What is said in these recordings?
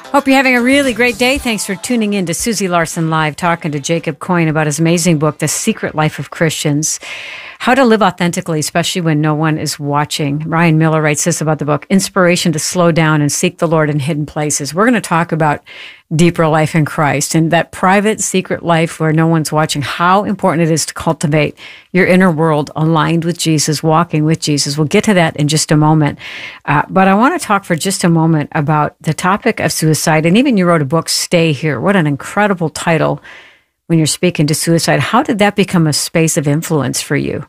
Hope you're having a really great day. Thanks for tuning in to Susie Larson Live, talking to Jacob Coyne about his amazing book, The Secret Life of Christians, How to Live Authentically, Especially When No One is Watching. Ryan Miller writes this about the book, Inspiration to Slow Down and Seek the Lord in Hidden Places. We're going to talk about deeper life in Christ and that private, secret life where no one's watching, how important it is to cultivate your inner world aligned with Jesus, walking with Jesus. We'll get to that in just a moment. But I want to talk for just a moment about the topic of suicide. And even you wrote a book, Stay Here. What an incredible title when you're speaking to suicide. How did that become a space of influence for you?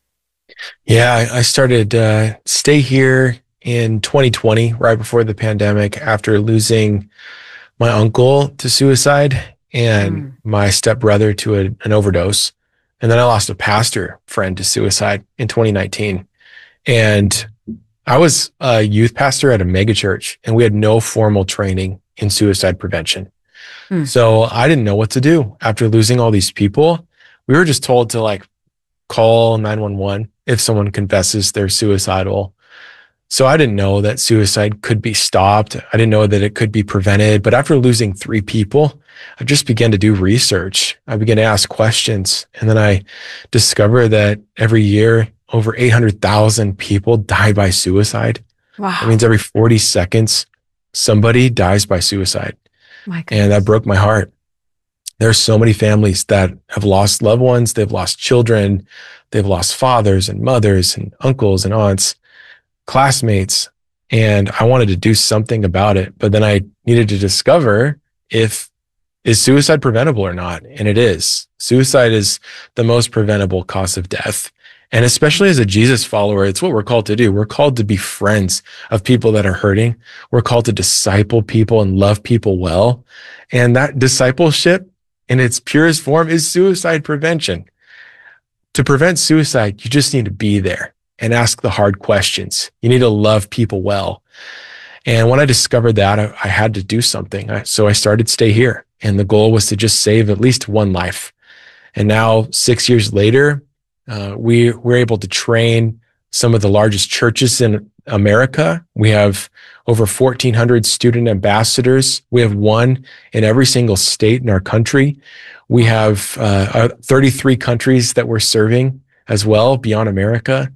Yeah, I started Stay Here in 2020, right before the pandemic, after losing my uncle to suicide and my stepbrother to an overdose. And then I lost a pastor friend to suicide in 2019. And I was a youth pastor at a megachurch, and we had no formal training in suicide prevention. So I didn't know what to do after losing all these people. We were just told to call 911 if someone confesses they're suicidal. So I didn't know that suicide could be stopped. I didn't know that it could be prevented. But after losing 3 people, I just began to do research. I began to ask questions. And then I discovered that every year, over 800,000 people die by suicide. Wow. That means every 40 seconds, somebody dies by suicide. My goodness. And that broke my heart. There are so many families that have lost loved ones. They've lost children. They've lost fathers and mothers and uncles and aunts, classmates. And I wanted to do something about it. But then I needed to discover is suicide preventable or not? And it is. Suicide is the most preventable cause of death. And especially as a Jesus follower, it's what we're called to do. We're called to be friends of people that are hurting. We're called to disciple people and love people well. And that discipleship in its purest form is suicide prevention. To prevent suicide, you just need to be there and ask the hard questions. You need to love people well. And when I discovered that, I had to do something. So I started Stay Here. And the goal was to just save at least one life. And now, 6 years later, we're able to train some of the largest churches in America. We have over 1,400 student ambassadors. We have one in every single state in our country. We have 33 countries that we're serving as well beyond America.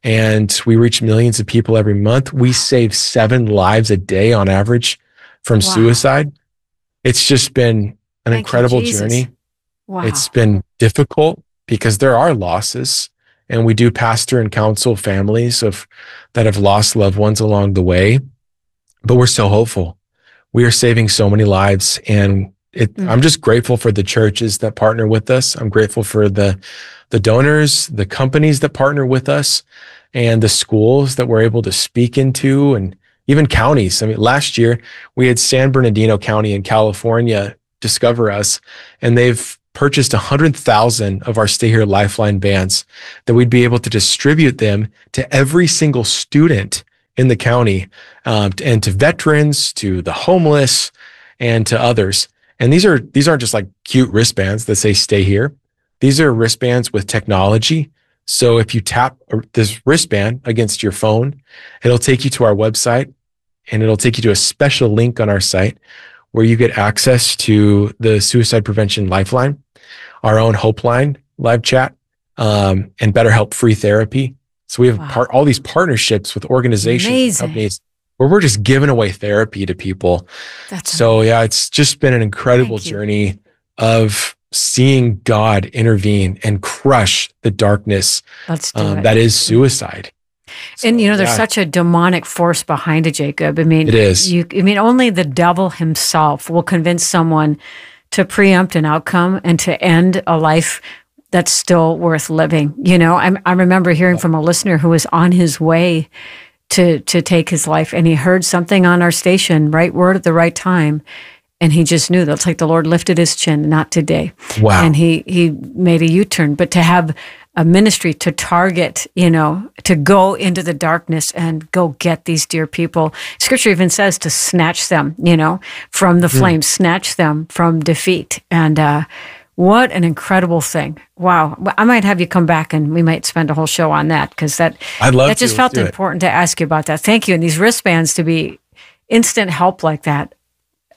And we reach millions of people every month. We save 7 lives a day on average from suicide. It's just been an incredible journey. Wow. It's been difficult because there are losses, and we do pastor and counsel families that have lost loved ones along the way, but we're so hopeful. We are saving so many lives, and I'm just grateful for the churches that partner with us. I'm grateful for the donors, the companies that partner with us, and the schools that we're able to speak into, and even counties. I mean, last year we had San Bernardino County in California discover us, and they've purchased 100,000 of our Stay Here Lifeline bands that we'd be able to distribute them to every single student in the county, and to veterans, to the homeless, and to others. And these aren't just like cute wristbands that say Stay Here. These are wristbands with technology. So if you tap this wristband against your phone, it'll take you to our website, and it'll take you to a special link on our site where you get access to the Suicide Prevention Lifeline, our own Hope Line live chat, and BetterHelp free therapy. So we have all these partnerships with organizations, and companies, where we're just giving away therapy to people. Yeah, it's just been an incredible journey of seeing God intervene and crush the darkness that is suicide. And there's such a demonic force behind it, Jacob. I mean, it is. Only the devil himself will convince someone to preempt an outcome and to end a life that's still worth living. I remember hearing from a listener who was on his way to take his life, and he heard something on our station, right word at the right time. And he just knew that's like the Lord lifted his chin, not today. Wow. And he made a U-turn. But to have a ministry to target, to go into the darkness and go get these dear people. Scripture even says to snatch them, from the flames, snatch them from defeat. And what an incredible thing. Wow. I might have you come back and we might spend a whole show on that, because that just felt important to ask you about that. Thank you. And these wristbands to be instant help like that.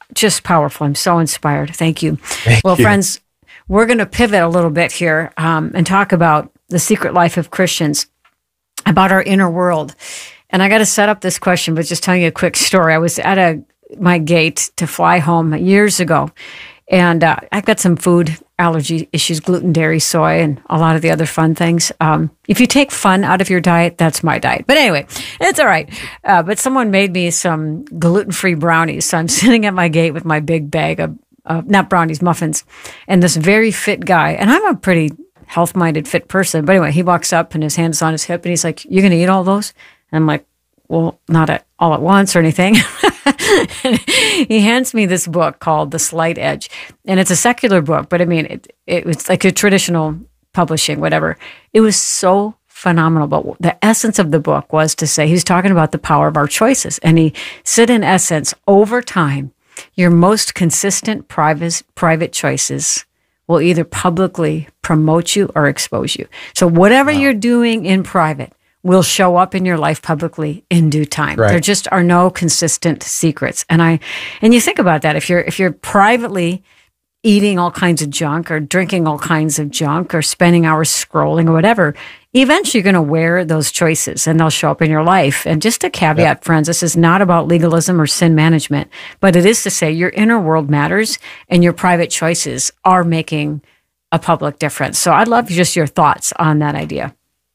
just powerful. I'm so inspired. Thank you. Thank you. Friends, we're going to pivot a little bit here and talk about the secret life of Christians, about our inner world. And I got to set up this question, but just telling you a quick story. I was at my gate to fly home years ago, and I've got some food allergy issues, gluten, dairy, soy, and a lot of the other fun things. If you take fun out of your diet, that's my diet. But anyway, it's all right. But someone made me some gluten-free brownies. So I'm sitting at my gate with my big bag of, not brownies, muffins, and this very fit guy. And I'm a pretty health-minded, fit person. But anyway, he walks up and his hand's on his hip and he's like, "You're going to eat all those?" And I'm like, "Well, not all at once or anything." And he hands me this book called The Slight Edge. And it's a secular book, but I mean, it was like a traditional publishing, whatever. It was so phenomenal. But the essence of the book was to say, he's talking about the power of our choices. And he said, in essence, over time, your most consistent private choices will either publicly promote you or expose you. So whatever you're doing in private will show up in your life publicly in due time. Right. There just are no consistent secrets. And you think about that, if you're privately eating all kinds of junk or drinking all kinds of junk or spending hours scrolling or whatever, eventually you're going to wear those choices and they'll show up in your life. And just a caveat, friends, this is not about legalism or sin management, but it is to say your inner world matters and your private choices are making a public difference. So I'd love just your thoughts on that idea.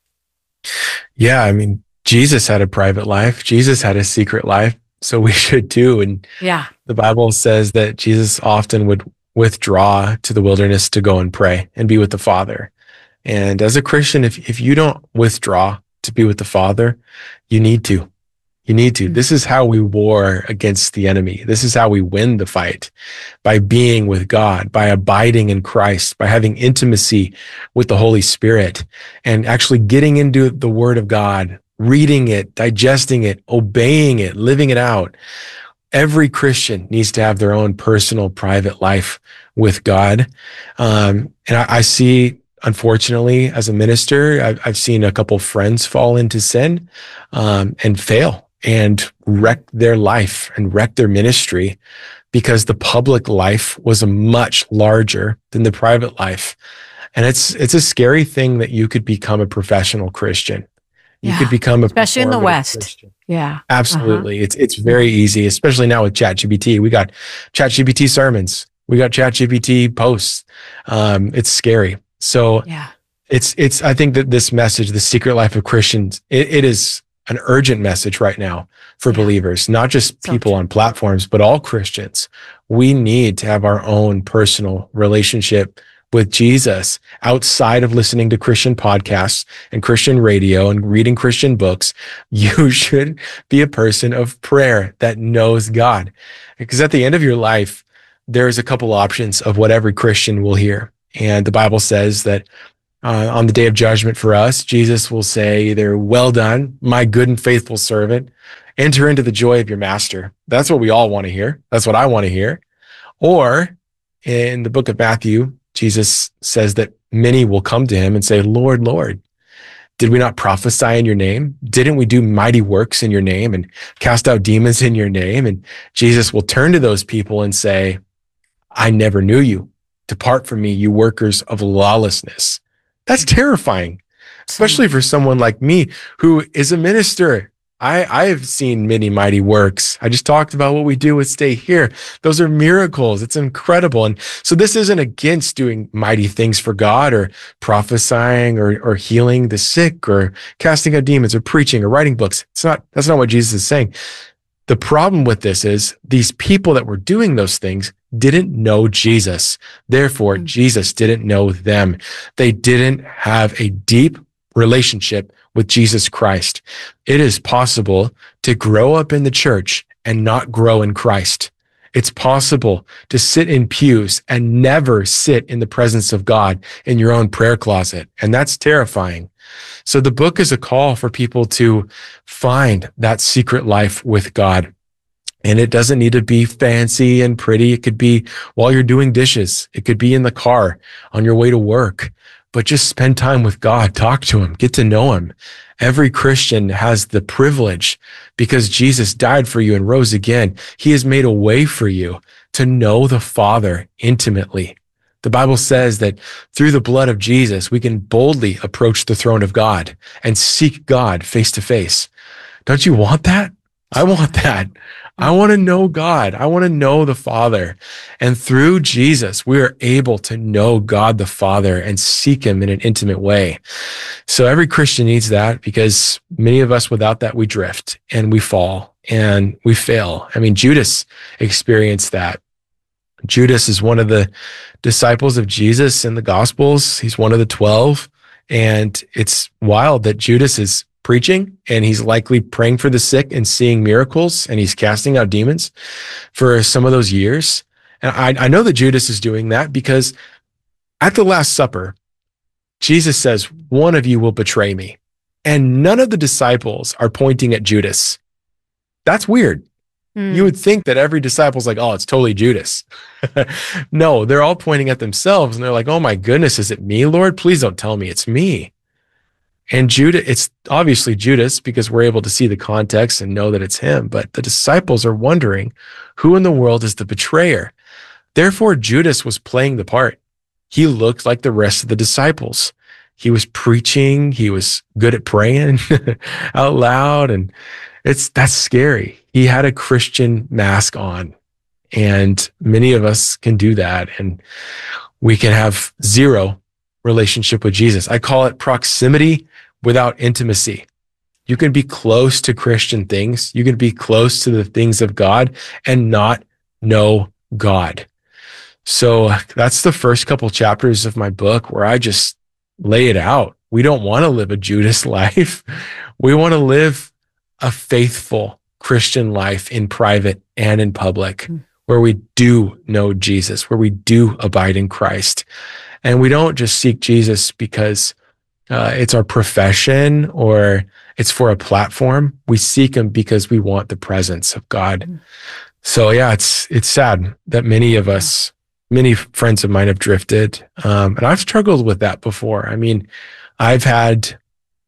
Yeah, I mean, Jesus had a private life. Jesus had a secret life, so we should too. And the Bible says that Jesus often would withdraw to the wilderness to go and pray and be with the Father. And as a Christian, if you don't withdraw to be with the Father, you need to. You need to. This is how we war against the enemy. This is how we win the fight, by being with God, by abiding in Christ, by having intimacy with the Holy Spirit, and actually getting into the Word of God, reading it, digesting it, obeying it, living it out. Every Christian needs to have their own personal, private life with God. And I see, unfortunately, as a minister, I've seen a couple friends fall into sin and fail and wreck their life and wreck their ministry because the public life was much larger than the private life. And it's a scary thing that you could become a professional Christian. You could become especially in the West. Christian. Yeah, absolutely. It's very easy, especially now with ChatGPT. We got ChatGPT sermons. We got ChatGPT posts. It's scary. So it's. I think that this message, the secret life of Christians, it is an urgent message right now for believers, not just people on platforms, but all Christians. We need to have our own personal relationship with Jesus outside of listening to Christian podcasts and Christian radio and reading Christian books. You should be a person of prayer that knows God. Because at the end of your life, there's a couple options of what every Christian will hear. And the Bible says that on the day of judgment for us, Jesus will say either, "Well done, my good and faithful servant, enter into the joy of your master." That's what we all want to hear. That's what I want to hear. Or in the book of Matthew, Jesus says that many will come to him and say, "Lord, Lord, did we not prophesy in your name? Didn't we do mighty works in your name and cast out demons in your name?" And Jesus will turn to those people and say, "I never knew you. Depart from me, you workers of lawlessness." That's terrifying, especially for someone like me who is a minister. I've seen many mighty works. I just talked about what we do with Stay Here. Those are miracles. It's incredible. And so this isn't against doing mighty things for God or prophesying or healing the sick or casting out demons or preaching or writing books. That's not what Jesus is saying. The problem with this is these people that were doing those things didn't know Jesus. Therefore, Jesus didn't know them. They didn't have a deep relationship with Jesus Christ. It is possible to grow up in the church and not grow in Christ. It's possible to sit in pews and never sit in the presence of God in your own prayer closet. And that's terrifying. So the book is a call for people to find that secret life with God. And it doesn't need to be fancy and pretty. It could be while you're doing dishes. It could be in the car on your way to work. but just spend time with God, talk to him, get to know him. Every Christian has the privilege, because Jesus died for you and rose again. He has made a way for you to know the Father intimately. The Bible says that through the blood of Jesus, we can boldly approach the throne of God and seek God face to face. Don't you want that? I want that. I want to know God. I want to know the Father. And through Jesus, we are able to know God the Father and seek him in an intimate way. So every Christian needs that, because many of us, without that, we drift and we fall and we fail. I mean, Judas experienced that. Judas is one of the disciples of Jesus in the Gospels. He's one of the 12. And it's wild that Judas is preaching, and he's likely praying for the sick and seeing miracles, and he's casting out demons for some of those years. And I know that Judas is doing that because at the Last Supper, Jesus says, one of you will betray me. And none of the disciples are pointing at Judas. That's weird. You would think that every disciple's like, oh, it's totally Judas. No, they're all pointing at themselves, and they're like, oh my goodness, is it me, Lord? Please don't tell me it's me. And Judas, it's obviously Judas, because we're able to see the context and know that it's him. But the disciples are wondering, who in the world is the betrayer? Therefore, Judas was playing the part. He looked like the rest of the disciples. He was preaching. He was good at praying out loud. And that's scary. He had a Christian mask on. And many of us can do that. And we can have zero relationship with Jesus. I call it proximity without intimacy. You can be close to Christian things. You can be close to the things of God and not know God. So that's the first couple chapters of my book, where I just lay it out. We don't want to live a Judas life. We want to live a faithful Christian life in private and in public, where we do know Jesus, where we do abide in Christ. And we don't just seek Jesus because it's our profession or it's for a platform. We seek him because we want the presence of God. So yeah, it's sad that many of us, many friends of mine have drifted. And I've struggled with that before. I mean, I've had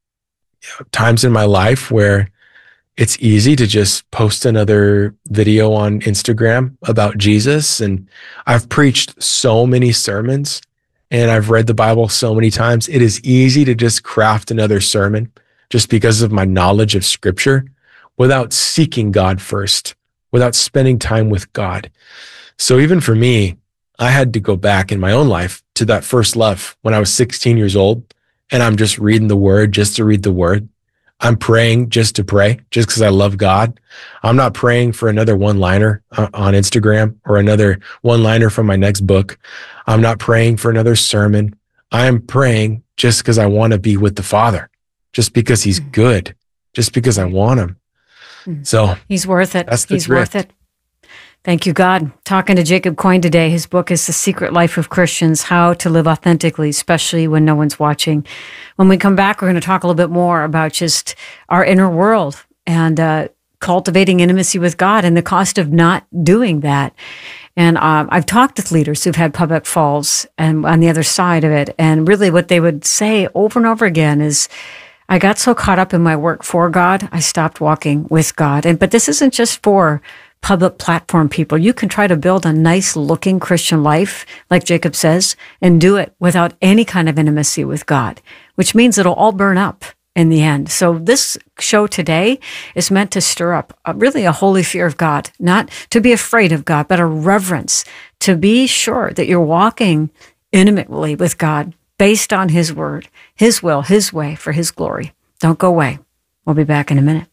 times in my life where it's easy to just post another video on Instagram about Jesus. And I've preached so many sermons, and I've read the Bible so many times. It is easy to just craft another sermon just because of my knowledge of Scripture without seeking God first, without spending time with God. So even for me, I had to go back in my own life to that first love when I was 16 years old, and I'm just reading the Word just to read the Word. I'm praying just to pray, just because I love God. I'm not praying for another one-liner on Instagram or another one-liner from my next book. I'm not praying for another sermon. I'm praying just because I want to be with the Father, just because he's good, just because I want him. So he's worth it. He's worth it. Thank you, God. Talking to Jacob Coyne today. His book is The Secret Life of Christians, How to Live Authentically, Especially When No One's Watching. When we come back, we're going to talk a little bit more about just our inner world and cultivating intimacy with God and the cost of not doing that. And I've talked with leaders who've had public falls and on the other side of it. And really what they would say over and over again is, I got so caught up in my work for God, I stopped walking with God. But this isn't just for public platform people. You can try to build a nice looking Christian life, like Jacob says, and do it without any kind of intimacy with God, which means it'll all burn up in the end. So this show today is meant to stir up really a holy fear of God, not to be afraid of God, but a reverence, to be sure that you're walking intimately with God based on his word, his will, his way, for his glory. Don't go away. We'll be back in a minute.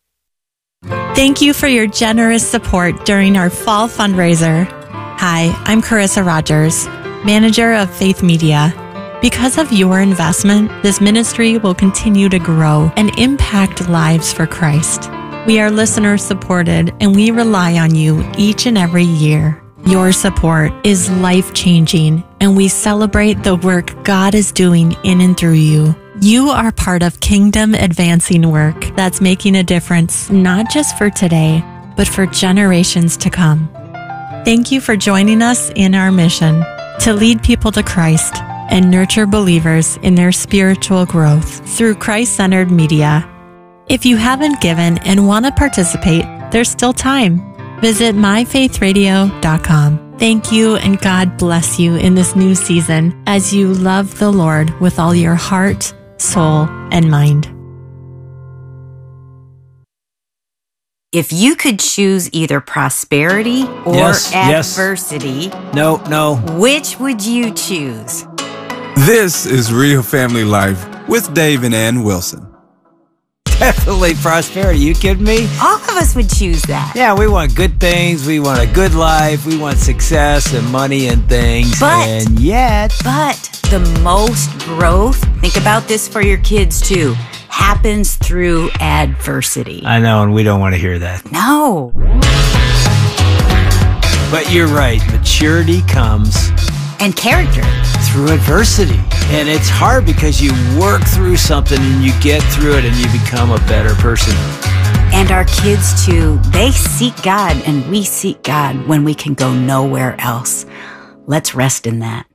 Thank you for your generous support during our fall fundraiser. Hi, I'm Carissa Rogers, manager of Faith Media. Because of your investment, this ministry will continue to grow and impact lives for Christ. We are listener supported, and we rely on you each and every year. Your support is life-changing, and we celebrate the work God is doing in and through you. You are part of kingdom advancing work that's making a difference, not just for today, but for generations to come. Thank you for joining us in our mission to lead people to Christ and nurture believers in their spiritual growth through Christ-centered media. If you haven't given and want to participate, there's still time. Visit myfaithradio.com. Thank you, and God bless you in this new season as you love the Lord with all your heart, soul, and mind. If you could choose either prosperity or adversity, No. which would you choose? This is Real Family Life with Dave and Ann Wilson. Definitely prosperity. You kidding me? All of us would choose that. Yeah, we want good things. We want a good life. We want success and money and things. But the most growth, think about this for your kids too, happens through adversity. I know, and we don't want to hear that. No. But you're right. Maturity comes And character. through adversity. And it's hard because you work through something and you get through it and you become a better person. And our kids too, they seek God and we seek God when we can go nowhere else. Let's rest in that.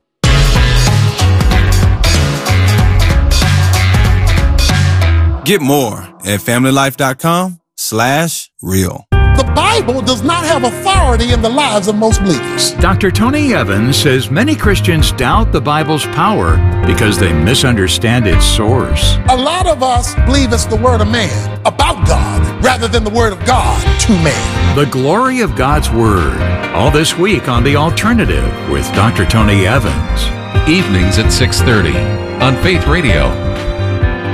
Get more at familylife.com/real. The Bible does not have authority in the lives of most believers. Dr. Tony Evans says many Christians doubt the Bible's power because they misunderstand its source. A lot of us believe it's the word of man about God rather than the word of God to man. The glory of God's Word. All this week on The Alternative with Dr. Tony Evans. Evenings at 6:30 on Faith Radio.